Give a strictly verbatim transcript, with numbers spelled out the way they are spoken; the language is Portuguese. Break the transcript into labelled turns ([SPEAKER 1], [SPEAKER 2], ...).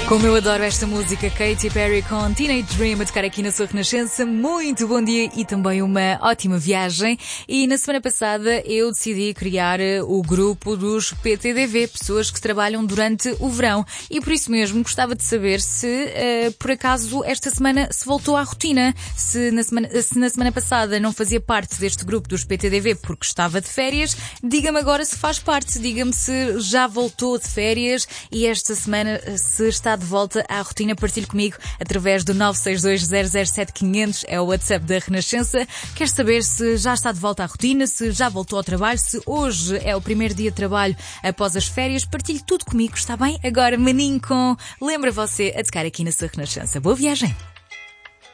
[SPEAKER 1] Como eu adoro esta música, Katy Perry com Teenage Dream a tocar aqui na sua Renascença. Muito bom dia e também uma ótima viagem. E na semana passada eu decidi criar o grupo dos P T D V, pessoas que trabalham durante o verão. E por isso mesmo gostava de saber se uh, por acaso esta semana se voltou à rotina. Se na, semana, se na semana passada não fazia parte deste grupo dos P T D V porque estava de férias, diga-me agora se faz parte. Diga-me se já voltou de férias e esta semana se está de volta à rotina. Partilhe comigo através do nove seis dois zero zero sete quinhentos, é o WhatsApp da Renascença. Quero saber se já está de volta à rotina, se já voltou ao trabalho, se hoje é o primeiro dia de trabalho após as férias. Partilhe tudo comigo, está bem? Agora Maninho com Lembra Você a tocar aqui na sua Renascença. Boa viagem!